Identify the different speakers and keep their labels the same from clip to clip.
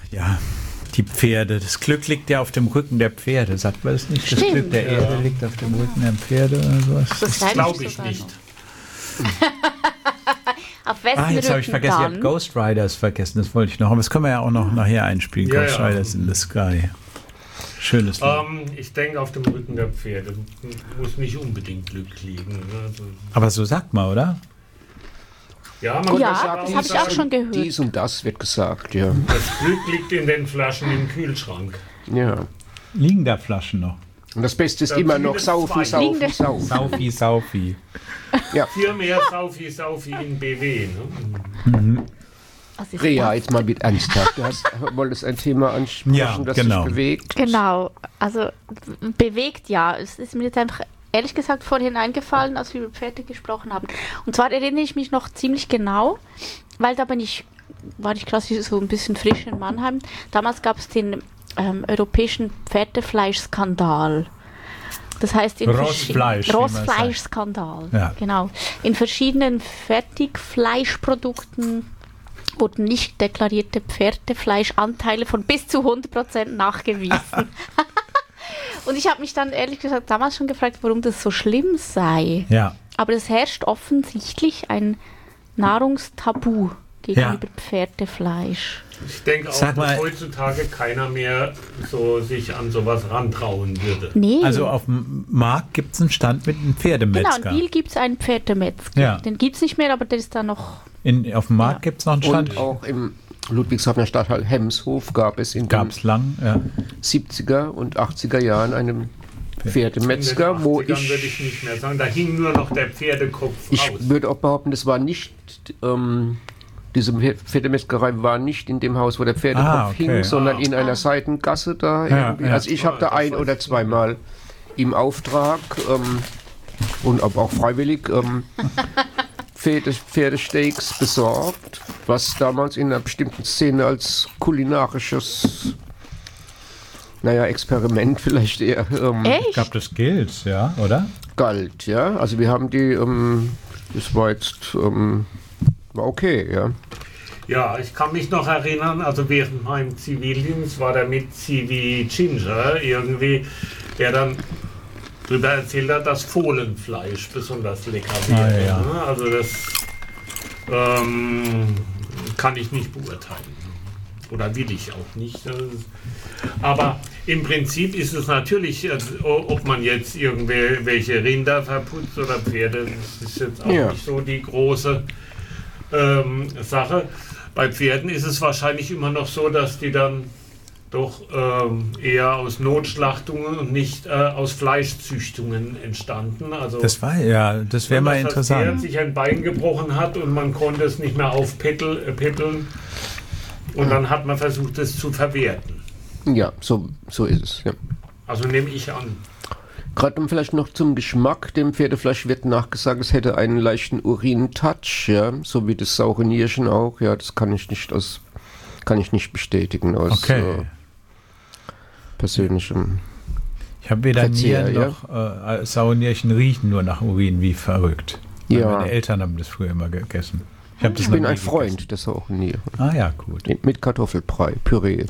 Speaker 1: ja, die Pferde. Das Glück liegt ja auf dem Rücken der Pferde. Sagt man das nicht?
Speaker 2: Stimmt.
Speaker 1: Das Glück der Erde liegt auf dem Rücken der Pferde oder sowas.
Speaker 2: Das
Speaker 3: glaube ich nicht.
Speaker 2: Auf wessen
Speaker 1: Jetzt habe ich
Speaker 2: Rücken
Speaker 1: vergessen, ich
Speaker 2: dann?
Speaker 1: habe Ghost Riders vergessen, das wollte ich noch. Aber das können wir ja auch noch nachher einspielen.
Speaker 3: Ja,
Speaker 1: Ghost
Speaker 3: ja.
Speaker 1: Riders in the Sky. Schönes Lied.
Speaker 3: Ich denke, auf dem Rücken der Pferde muss nicht unbedingt Glück liegen. Ne? Also,
Speaker 1: Aber so sagt man, oder?
Speaker 3: ja, man
Speaker 2: Ja,
Speaker 3: kann sagen,
Speaker 2: das habe ich auch schon gehört.
Speaker 4: Dies und das wird gesagt, ja.
Speaker 3: das Glück liegt in den Flaschen im Kühlschrank.
Speaker 4: Ja.
Speaker 1: Liegen da Flaschen noch?
Speaker 4: Und das Beste ist
Speaker 3: Da
Speaker 4: immer
Speaker 3: sind
Speaker 4: noch
Speaker 3: es
Speaker 4: Saufi,
Speaker 3: zwei.
Speaker 4: Saufi,
Speaker 2: Liegende-
Speaker 4: Saufi.
Speaker 1: Saufi, Saufi.
Speaker 3: Viel mehr Saufi in BW. Ne?
Speaker 2: Was ist
Speaker 4: Rea,
Speaker 2: das?
Speaker 4: jetzt mal mit ernsthaft. Du wolltest ein Thema ansprechen,
Speaker 1: Ja,
Speaker 4: das
Speaker 1: genau.
Speaker 4: dich bewegt.
Speaker 2: Genau, also bewegt ja. Es ist mir jetzt einfach ehrlich gesagt vorhin eingefallen, als wir über Pferde gesprochen haben. Und zwar erinnere ich mich noch ziemlich genau, weil da war ich quasi so ein bisschen frisch in Mannheim. Damals gab es den europäischen Pferdefleischskandal. Das heißt
Speaker 1: Rossfleisch, wie man sagt.
Speaker 2: Rossfleischskandal.
Speaker 1: Ja.
Speaker 2: Genau. In verschiedenen Fertigfleischprodukten wurden nicht deklarierte Pferdefleischanteile von bis zu 100% nachgewiesen. Und ich habe mich dann ehrlich gesagt damals schon gefragt, warum das so schlimm sei.
Speaker 1: Ja.
Speaker 2: Aber es herrscht offensichtlich ein Nahrungstabu gegenüber Pferdefleisch.
Speaker 3: Ich denke auch,
Speaker 1: Sag mal-
Speaker 3: dass heutzutage keiner mehr so sich an sowas rantrauen würde.
Speaker 2: Nee.
Speaker 1: Also auf dem Markt gibt es einen Stand mit einem
Speaker 2: genau,
Speaker 1: Pferdemetzger.
Speaker 2: in Biel gibt es einen Pferdemetzger.
Speaker 1: Ja.
Speaker 2: Den gibt es nicht mehr, aber der ist da noch.
Speaker 1: Auf dem Markt
Speaker 2: Ja.
Speaker 1: gibt es noch einen Stand.
Speaker 4: Und auch im Ludwigshafener Stadtteil Hemshof gab es in den
Speaker 1: Gab es lang. Ja.
Speaker 4: 70er und 80er Jahren einen
Speaker 3: In den
Speaker 4: Pferdemetzger, wo
Speaker 3: 80ern würde ich nicht mehr sagen. Da hing nur noch der Pferdekopf
Speaker 4: ich
Speaker 3: raus.
Speaker 4: würde auch behaupten, das war nicht, diese Pferdemetzgerei war nicht in dem Haus, wo der Pferdekopf
Speaker 1: okay.
Speaker 4: hing, sondern in einer Seitengasse da.
Speaker 1: Ja,
Speaker 4: irgendwie.
Speaker 1: ja.
Speaker 4: Also ich habe da ein oder zweimal im Auftrag und aber auch freiwillig Pferdesteaks besorgt, was damals in einer bestimmten Szene als kulinarisches, Experiment vielleicht eher
Speaker 1: Ich
Speaker 2: Echt?
Speaker 1: glaube, das gilt, ja, oder?
Speaker 4: galt, ja. Also wir haben die, das war jetzt, war okay, ja.
Speaker 3: Ja, ich kann mich noch erinnern, also während meinem Zivildienst war der mit Civi Ginger irgendwie, der dann darüber erzählt hat, dass Fohlenfleisch besonders lecker wäre.
Speaker 1: ja.
Speaker 3: Ne? Also das kann ich nicht beurteilen. Oder will ich auch nicht. Aber im Prinzip ist es natürlich, ob man jetzt irgendwelche Rinder verputzt oder Pferde, das ist jetzt auch
Speaker 4: Ja.
Speaker 3: nicht so die große Sache. Bei Pferden ist es wahrscheinlich immer noch so, dass die dann doch eher aus Notschlachtungen und nicht aus Fleischzüchtungen entstanden. Also
Speaker 1: Das wäre mal
Speaker 3: dass das Pferd
Speaker 1: interessant.
Speaker 3: sich ein Bein gebrochen hat und man konnte es nicht mehr aufpäppeln und dann hat man versucht, es zu verwerten.
Speaker 4: Ja, so ist es, ja.
Speaker 3: Also nehme ich an.
Speaker 4: Gerade vielleicht noch zum Geschmack, dem Pferdefleisch wird nachgesagt, es hätte einen leichten Urin-Touch, ja, so wie das saure Nierchen auch, ja, das kann ich nicht bestätigen aus
Speaker 1: Okay.
Speaker 4: persönlichem.
Speaker 1: Ich habe weder
Speaker 4: Verzehr,
Speaker 1: Nieren noch Sauernierchen riechen nur nach Urin wie verrückt. Weil
Speaker 4: Ja.
Speaker 1: Meine Eltern haben das früher immer gegessen. Ich
Speaker 4: Ich bin ein Freund der sauren Niere.
Speaker 1: Ah ja, gut.
Speaker 4: Mit Kartoffelbrei, Püree.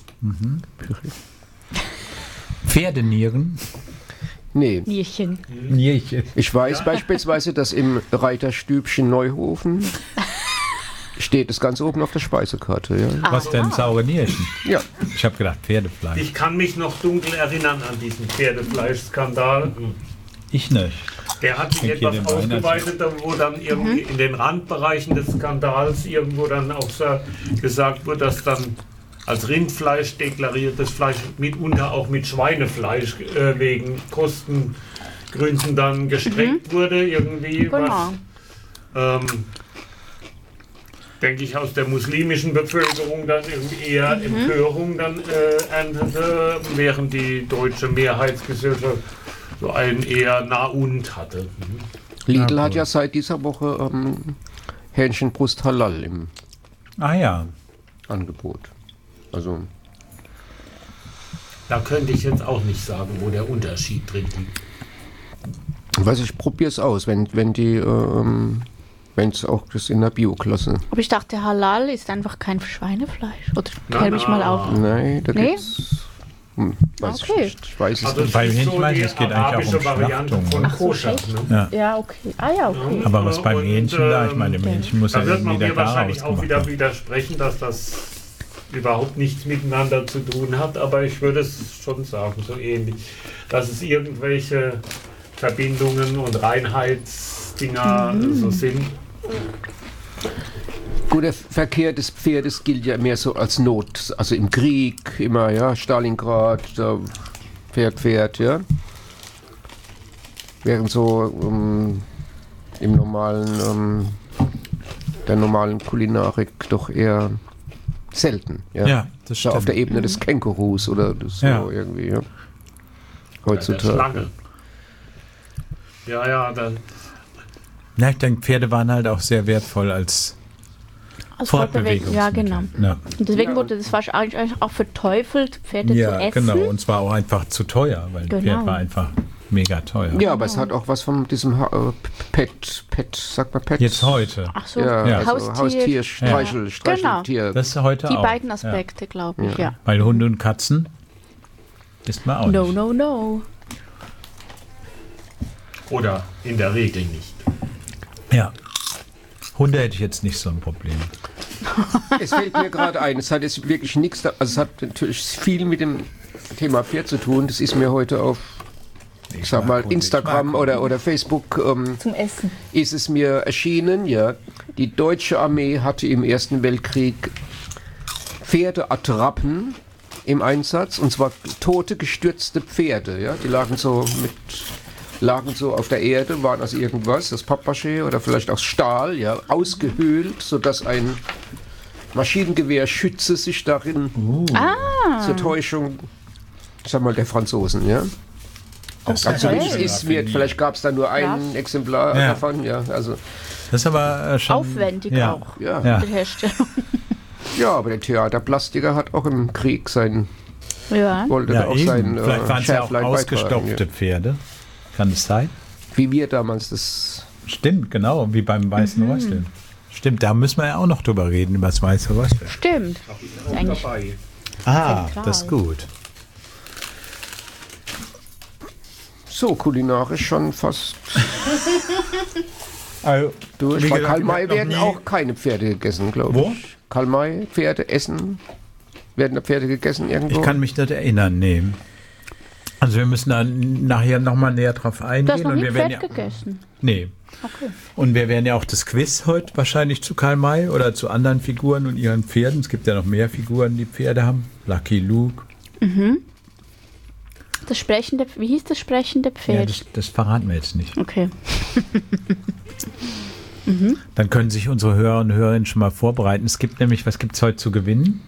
Speaker 1: Pferdenieren.
Speaker 4: Nee,
Speaker 2: Nierchen.
Speaker 1: Nierchen.
Speaker 4: ich weiß beispielsweise, dass im Reiterstübchen Neuhofen steht es ganz oben auf der Speisekarte, ja.
Speaker 1: Was denn, saure Nierchen?
Speaker 4: Ja,
Speaker 1: Ich habe gedacht Pferdefleisch.
Speaker 3: Ich kann mich noch dunkel erinnern an diesen Pferdefleischskandal.
Speaker 1: Ich nicht.
Speaker 3: Der hat sich
Speaker 1: Ich
Speaker 3: etwas
Speaker 1: denke, hier den
Speaker 3: ausgeweitet, wo dann irgendwie in den Randbereichen des Skandals irgendwo dann auch gesagt wurde, dass dann als Rindfleisch deklariertes Fleisch mitunter auch mit Schweinefleisch wegen Kostengründen dann gestreckt wurde. Irgendwie
Speaker 2: Genau.
Speaker 3: was, denke ich, aus der muslimischen Bevölkerung dann irgendwie eher Empörung dann erntete, während die deutsche Mehrheitsgesellschaft so einen eher Nahund hatte.
Speaker 4: Lidl
Speaker 1: Ja,
Speaker 4: hat
Speaker 1: cool.
Speaker 4: ja seit dieser Woche Hähnchenbrust Halal im
Speaker 1: Ah ja.
Speaker 4: Angebot. Also,
Speaker 3: Da könnte ich jetzt auch nicht sagen, wo der Unterschied drin liegt.
Speaker 4: weiß ich probiere es aus, wenn die wenn es auch das in der Bioklasse.
Speaker 2: Aber ich dachte, Halal ist einfach kein Schweinefleisch. Oder klär mich mal auf.
Speaker 4: Nein, da
Speaker 2: Nee?
Speaker 4: gibt's. Weiß
Speaker 2: Okay.
Speaker 4: ich nicht. Ich weiß es
Speaker 3: Also
Speaker 4: nicht.
Speaker 1: Bei
Speaker 3: es ist
Speaker 1: Hähnchen
Speaker 3: so
Speaker 1: weiß ich,
Speaker 3: die
Speaker 1: es geht eigentlich auch
Speaker 3: arabische
Speaker 1: um
Speaker 3: Variante
Speaker 1: Schlachtung.
Speaker 3: von
Speaker 2: Ach so,
Speaker 3: Koscher.
Speaker 2: echt?
Speaker 3: Ne?
Speaker 1: Ja.
Speaker 2: Ja, okay. Ah ja, okay.
Speaker 1: Aber was beim
Speaker 3: Und,
Speaker 1: Hähnchen da, ich meine, dem
Speaker 2: okay.
Speaker 1: Hähnchen muss ja
Speaker 3: Da wird man
Speaker 1: irgendwie der
Speaker 3: mir
Speaker 1: Garaus
Speaker 3: wahrscheinlich auch
Speaker 1: gemacht
Speaker 3: wieder
Speaker 1: werden.
Speaker 3: widersprechen, dass das überhaupt nichts miteinander zu tun hat, aber ich würde es schon sagen, so ähnlich, dass es irgendwelche Verbindungen und Reinheitsdinger so sind.
Speaker 4: Gut, der Verkehr des Pferdes gilt ja mehr so als Not. Also im Krieg immer, ja, Stalingrad, da Pferd, ja. Während so im normalen, der normalen Kulinarik doch eher selten. Ja,
Speaker 1: Ja, das
Speaker 4: so auf der
Speaker 1: stimmt.
Speaker 4: Ebene des Kängurus oder das
Speaker 1: Ja.
Speaker 4: so irgendwie, ja.
Speaker 3: Der
Speaker 4: Heutzutage.
Speaker 3: Schlange. Ja, dann.
Speaker 1: Ja, ich denke, Pferde waren halt auch sehr wertvoll als
Speaker 2: Als
Speaker 1: Fortbewegungsmittel.
Speaker 2: Ja, genau.
Speaker 1: Ja,
Speaker 2: Und deswegen
Speaker 3: Ja.
Speaker 2: wurde das wahrscheinlich auch verteufelt, Pferde zu
Speaker 1: ja
Speaker 2: essen.
Speaker 1: genau. Und zwar auch einfach zu teuer, weil ein
Speaker 2: Genau.
Speaker 1: Pferd war einfach mega teuer.
Speaker 4: Ja, aber es hat auch was von diesem Pet, sagt man Pet?
Speaker 1: Jetzt heute.
Speaker 2: Ach so,
Speaker 4: Ja,
Speaker 1: Ja.
Speaker 4: also Haustier,
Speaker 2: Genau.
Speaker 4: Streicheltier.
Speaker 1: Das ist heute
Speaker 2: Die
Speaker 1: auch.
Speaker 2: beiden Aspekte, glaube ich, ja.
Speaker 1: Weil Hunde und Katzen isst man auch
Speaker 2: No,
Speaker 1: nicht.
Speaker 2: no, no.
Speaker 3: Oder in der Regel nicht.
Speaker 1: Ja. Hunde hätte ich jetzt nicht so ein Problem.
Speaker 4: Es fällt mir gerade ein, es hat jetzt wirklich nichts, also es hat natürlich viel mit dem Thema Pferd zu tun. Das ist mir heute auf, ich sag mal,
Speaker 1: mag Hunde,
Speaker 4: Instagram
Speaker 1: ich mag Hunde.
Speaker 4: oder Facebook
Speaker 2: Zum Essen.
Speaker 4: ist es mir erschienen, ja. Die deutsche Armee hatte im Ersten Weltkrieg Pferdeattrappen im Einsatz, und zwar tote, gestürzte Pferde, ja. Die lagen so auf der Erde, waren aus irgendwas, das Pappmaché oder vielleicht aus Stahl, ja, ausgehöhlt, sodass ein Maschinengewehrschütze sich darin zur Täuschung, ich sag mal, der Franzosen, ja.
Speaker 1: Das
Speaker 4: Also
Speaker 2: Okay.
Speaker 4: es ist mir, vielleicht gab es da nur ein
Speaker 2: Krass.
Speaker 4: Exemplar
Speaker 1: Ja.
Speaker 4: davon, ja, also
Speaker 1: Das ist aber schon
Speaker 2: Aufwendig
Speaker 1: ja.
Speaker 2: auch,
Speaker 4: ja.
Speaker 1: Ja.
Speaker 2: die Herstellung.
Speaker 4: Ja, aber der Theaterplastiker hat auch im Krieg wollte
Speaker 1: Ja,
Speaker 4: da auch
Speaker 1: eben.
Speaker 4: sein
Speaker 1: Vielleicht waren es ja auch
Speaker 4: Schärflein
Speaker 1: ausgestopfte
Speaker 4: beitragen,
Speaker 1: Pferde. Kann es sein?
Speaker 4: ja. Wie wir damals das.
Speaker 1: Stimmt, genau, wie beim Weißen Rösteln. Stimmt, da müssen wir ja auch noch drüber reden, über das Weiße Rösteln.
Speaker 2: Stimmt.
Speaker 3: Auch
Speaker 2: eigentlich-
Speaker 3: dabei.
Speaker 1: Ah,
Speaker 2: Zentral.
Speaker 1: das ist gut.
Speaker 4: So kulinarisch schon fast
Speaker 1: Also,
Speaker 4: durch.
Speaker 1: wie
Speaker 4: Bei
Speaker 1: gesagt,
Speaker 4: Karl May
Speaker 1: ich hab noch
Speaker 4: werden
Speaker 1: nie-
Speaker 4: auch keine Pferde gegessen, glaube
Speaker 1: Wo?
Speaker 4: ich. Karl May, Pferde essen. Werden da Pferde gegessen irgendwo?
Speaker 1: Ich kann mich nicht erinnern, nee. Also wir müssen da nachher nochmal näher drauf
Speaker 2: Du
Speaker 1: eingehen.
Speaker 2: hast noch
Speaker 1: und
Speaker 2: nie
Speaker 1: wir werden
Speaker 2: Pferd
Speaker 1: ja,
Speaker 2: gegessen.
Speaker 1: nee.
Speaker 2: Okay.
Speaker 1: Und wir werden ja auch das Quiz heute wahrscheinlich zu Karl May oder zu anderen Figuren und ihren Pferden. Es gibt ja noch mehr Figuren, die Pferde haben. Lucky Luke.
Speaker 2: Das sprechende, wie hieß das sprechende
Speaker 1: Ja,
Speaker 2: Pferd?
Speaker 1: das verraten wir jetzt nicht.
Speaker 2: Okay.
Speaker 1: Dann können sich unsere Hörer und Hörerinnen schon mal vorbereiten. Es gibt nämlich, was gibt es heute zu gewinnen?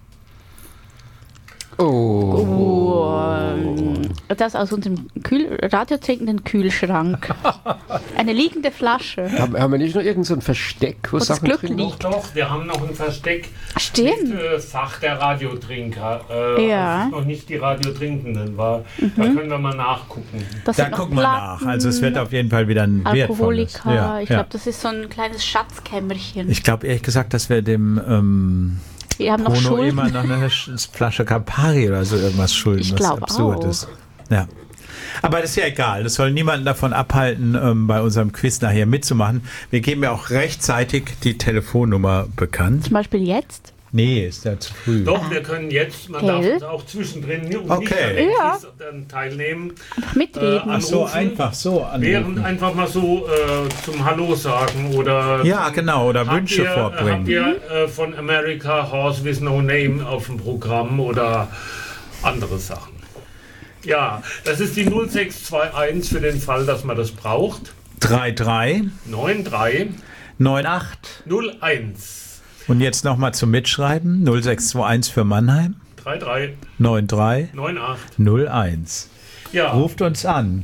Speaker 2: Das aus unserem radiotrinkenden Kühlschrank. Eine liegende Flasche.
Speaker 4: Haben wir nicht noch irgend so ein Versteck, wo
Speaker 2: das
Speaker 4: Sachen
Speaker 2: Glück
Speaker 4: drin
Speaker 2: liegt.
Speaker 3: Doch, wir haben noch ein Versteck
Speaker 2: Stimmt.
Speaker 3: mit Fach der Radiotrinker.
Speaker 2: Ja.
Speaker 3: Also noch nicht die Radiotrinkenden war. Da können wir mal nachgucken.
Speaker 2: Das
Speaker 1: Da
Speaker 2: sind noch
Speaker 1: gucken wir nach.
Speaker 2: Platten,
Speaker 1: Also es wird auf jeden Fall wieder ein wertvolles.
Speaker 2: Alkoholiker. Ich
Speaker 1: ja.
Speaker 2: glaube, das ist so ein kleines Schatzkämmerchen.
Speaker 1: Ich glaube ehrlich gesagt, dass wir dem
Speaker 2: Wir haben noch
Speaker 1: Bruno
Speaker 2: Schulden.
Speaker 1: immer noch eine Flasche Campari oder so irgendwas schulden,
Speaker 2: Ich
Speaker 1: was
Speaker 2: glaub
Speaker 1: absurd
Speaker 2: auch.
Speaker 1: ist. Ja. Aber das ist ja egal. Das soll niemanden davon abhalten, bei unserem Quiz nachher mitzumachen. Wir geben ja auch rechtzeitig die Telefonnummer bekannt.
Speaker 2: Zum Beispiel jetzt.
Speaker 1: Nee, ist ja zu früh.
Speaker 3: Doch, wir können jetzt, man
Speaker 2: Gell?
Speaker 3: darf uns auch zwischendrin und
Speaker 1: Okay.
Speaker 3: nicht an
Speaker 2: Ja.
Speaker 3: Quiz dann teilnehmen.
Speaker 2: Einfach mitreden.
Speaker 3: Ach so,
Speaker 1: einfach so
Speaker 3: Während
Speaker 1: anrufen.
Speaker 3: einfach mal so zum Hallo sagen oder
Speaker 1: Ja, genau. Oder Wünsche
Speaker 3: habt
Speaker 1: vorbringen.
Speaker 3: ihr von America Horse with No Name auf dem Programm oder andere Sachen? Ja, das ist die 0621 für den Fall, dass man das braucht.
Speaker 1: 33
Speaker 3: 93
Speaker 1: 98.
Speaker 3: 01
Speaker 1: Und jetzt nochmal zum Mitschreiben. 0621 für Mannheim.
Speaker 3: 33
Speaker 1: 93
Speaker 3: 98.
Speaker 1: 01.
Speaker 3: Ja,
Speaker 1: Ruft uns an.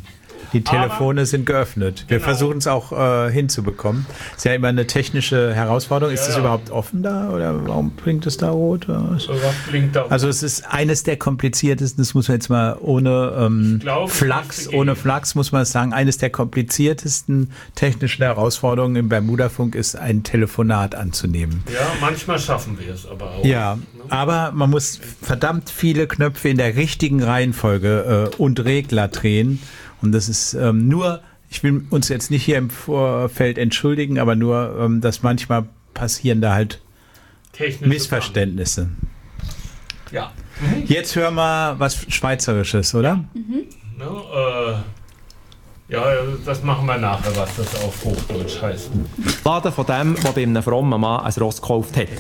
Speaker 1: Die Telefone sind geöffnet. Wir versuchen es auch hinzubekommen. Ist ja immer eine technische Herausforderung. Ist es überhaupt offen da oder warum blinkt es da rot? Also es ist eines der kompliziertesten, das muss man jetzt mal ohne Flachs muss man sagen, eines der kompliziertesten technischen Herausforderungen im Bermudafunk ist, ein Telefonat anzunehmen.
Speaker 3: Ja, manchmal schaffen wir es aber auch.
Speaker 1: Ja, aber man muss verdammt viele Knöpfe in der richtigen Reihenfolge und Regler drehen. Und das ist nur, ich will uns jetzt nicht hier im Vorfeld entschuldigen, aber nur, dass manchmal passieren da halt technische Missverständnisse.
Speaker 3: Ja.
Speaker 1: Jetzt hören wir was Schweizerisches, oder?
Speaker 3: Ja, das machen wir nachher, was das auf Hochdeutsch heißt.
Speaker 5: Laden von dem, der bei einem frommen Mann ein Ross gekauft hat.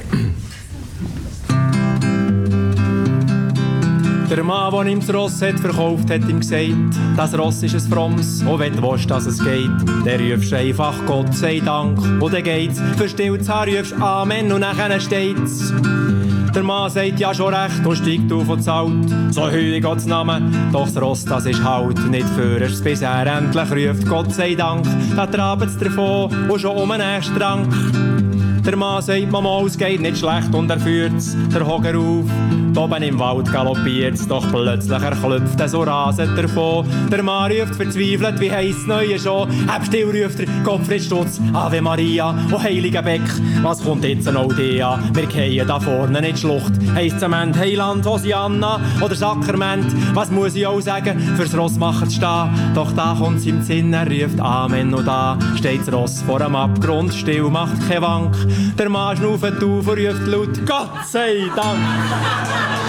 Speaker 5: Der Mann, der ihm das Ross hat verkauft, hat ihm gesagt, das Ross ist ein frommes, und wenn du willst, dass es geht, dann rufst du einfach Gott sei Dank. Und dann geht's, verstillt's Haar, rufst Amen und nachher steht's. Der Mann sagt ja schon recht und steigt auf und zahlt. So heilig Gottes Name, doch das Ross, das ist halt nicht führerst, bis er endlich ruft, Gott sei Dank. Da trabt's davon und schon um einen nächsten Drang. Der Mann sagt, Mama, es geht nicht schlecht und er führt's, der Hocker auf. Oben im Wald galoppiert's, doch plötzlich erklüpft er so rasend davon. Der Mann ruft verzweifelt, wie heisst das Neue schon? Hab still, ruft er, Gottfried Stutz, Ave Maria, oh heiliger Beck, was kommt jetzt noch dir an? Wir gehen da vorne in die Schlucht. Heisst am Ende Heiland, Hosianna oder Sakrament? Was muss ich auch sagen, fürs Ross machen's stehen? Doch da kommt's im Sinn, er ruft Amen und da steht das Ross vor dem Abgrund, still, macht kein Wank. Der Mann schnauft auf und ruft laut, Gott sei Dank!